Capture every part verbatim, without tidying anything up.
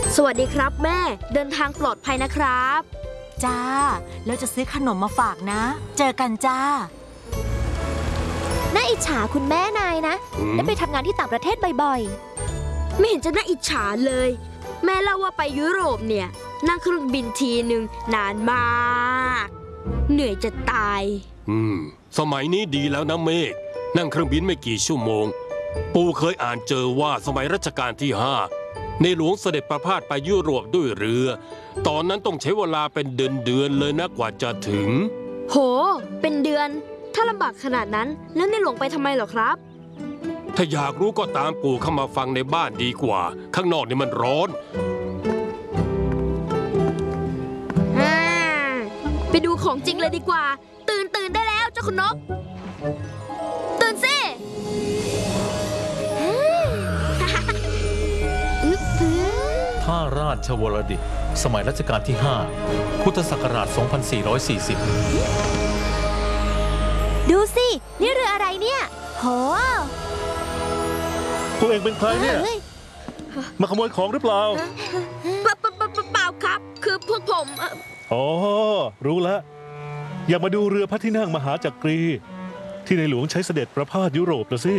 สวัสดีครับแม่เดินทางปลอดภัยนะครับจ้าแล้วจะซื้อขนมมาฝากนะเจอกันจ้าน่าอิจฉาคุณแม่นายนะได้ไปทำงานที่ต่างประเทศบ่อยๆไม่เห็นจะน่าอิจฉาเลยแม่เล่าว่าไปยุโรปเนี่ยนั่งเครื่องบินทีหนึ่งนานมากเหนื่อยจะตายอืมสมัยนี้ดีแล้วนะเมฆนั่งเครื่องบินไม่กี่ชั่วโมงปู่เคยอ่านเจอว่าสมัยรัชกาลที่ห้าในหลวงเสด็จประพาสไปยุโรปด้วยเรือตอนนั้นต้องใช้เวลาเป็นเดือนๆเลยนะกว่าจะถึงโหเป็นเดือนถ้าลำบากขนาดนั้นแล้วในหลวงไปทำไมเหรอครับถ้าอยากรู้ก็ตามปู่เข้ามาฟังในบ้านดีกว่าข้างนอกนี่มันร้อนไปดูของจริงเลยดีกว่าตื่นตื่นได้แล้วเจ้าคุณนกตื่นสิท่าราชวรดิตสมัยรัชกาลที่ห้าพุทธศักราช สองพันสี่ร้อยสี่สิบดูสินี่เรืออะไรเนี่ยโหพวกเองเป็นใครเนี่ยมาขโมยของหรือเปล่าเปล่าครับคือพวกผมอ๋อรู้แล้วอยากมาดูเรือพระที่นั่งมหาจักรีที่ในหลวงใช้เสด็จประพาสยุโรปละสิ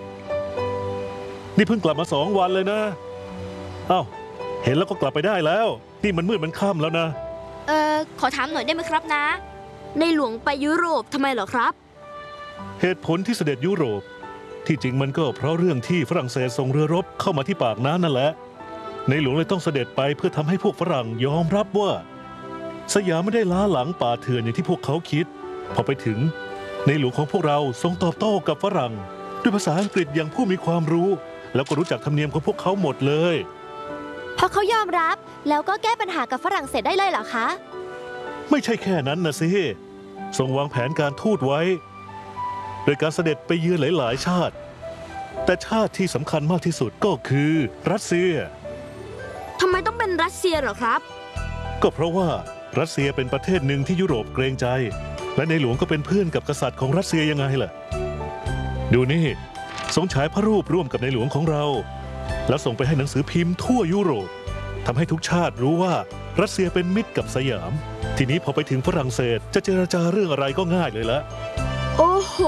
นี่เพิ่งกลับมาสองวันเลยนะเอ้าเห็นแล้วก็กลับไปได้แล้วนี่มันมืดมันค่ำแล้วนะเอ่อขอถามหน่อยได้ไหมครับนะในหลวงไปยุโรปทำไมเหรอครับเหตุผลที่เสด็จยุโรปที่จริงมันก็เพราะเรื่องที่ฝรั่งเศสส่งเรือรบเข้ามาที่ปากน้ำนั่นแหละในหลวงเลยต้องเสด็จไปเพื่อทำให้พวกฝรั่งยอมรับว่าสยามไม่ได้ล้าหลังป่าเถื่อนอย่างที่พวกเขาคิดพอไปถึงในหลวงของพวกเราทรงตอบโต้กับฝรั่งด้วยภาษาอังกฤษอย่างผู้มีความรู้แล้วก็รู้จักธรรมเนียมของพวกเขาหมดเลยพอเขายอมรับแล้วก็แก้ปัญหากับฝรั่งเศสได้เลยเหรอคะไม่ใช่แค่นั้นนะสิทรงวางแผนการทูตไว้โดยการเสด็จไปเยือนหลายๆชาติแต่ชาติที่สำคัญมากที่สุดก็คือรัสเซียทำไมต้องเป็นรัสเซียเหรอครับก็เพราะว่ารัสเซียเป็นประเทศหนึ่งที่ยุโรปเกรงใจและในหลวงก็เป็นเพื่อนกับกษัตริย์ของรัสเซียยังไงล่ะดูนี่ทรงฉายพระรูปร่วมกับในหลวงของเราแล้วส่งไปให้หนังสือพิมพ์ทั่วยุโรปทำให้ทุกชาติรู้ว่ารัสเซียเป็นมิตรกับสยามทีนี้พอไปถึงฝรั่งเศสจะเจรจาเรื่องอะไรก็ง่ายเลยละโอ้โห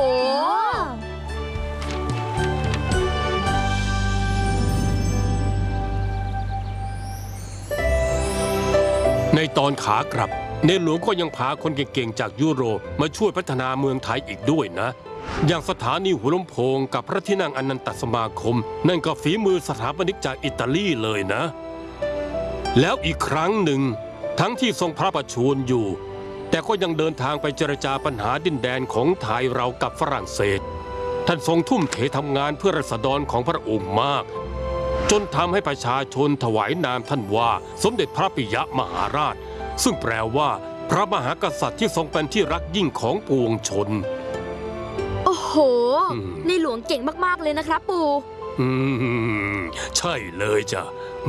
ในตอนขากลับในหลวงก็ยังพาคนเก่งๆจากยุโรปมาช่วยพัฒนาเมืองไทยอีกด้วยนะอย่างสถานีหัวลำโพงกับพระที่นั่งอนันตสมาคมนั่นก็ฝีมือสถาปนิกจากอิตาลีเลยนะแล้วอีกครั้งหนึ่งทั้งที่ทรงพระประชวรอยู่แต่ก็ยังเดินทางไปเจรจาปัญหาดินแดนของไทยเรากับฝรั่งเศสท่านทรงทุ่มเททำงานเพื่อราษฎรของพระองค์มากจนทำให้ประชาชนถวายนามท่านว่าสมเด็จพระปิยมหาราชซึ่งแปลว่าพระมหากษัตริย์ที่ทรงเป็นที่รักยิ่งของปวงชนโอ้โหในหลวงเก่งมากๆเลยนะครับปู่อืมใช่เลยจ้ะ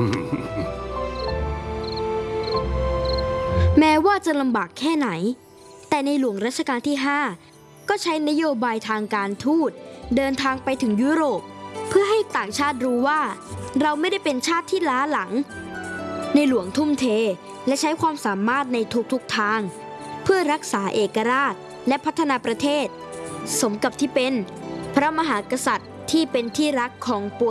แม้ว่าจะลำบากแค่ไหนแต่ในหลวงรัชกาลที่ห้าก็ใช้นโยบายทางการทูตเดินทางไปถึงยุโรปเพื่อให้ต่างชาติรู้ว่าเราไม่ได้เป็นชาติที่ล้าหลังในหลวงทุ่มเทและใช้ความสามารถในทุกๆทางเพื่อรักษาเอกราชและพัฒนาประเทศสมกับที่เป็นพระมหากษัตริย์ที่เป็นที่รักของปวง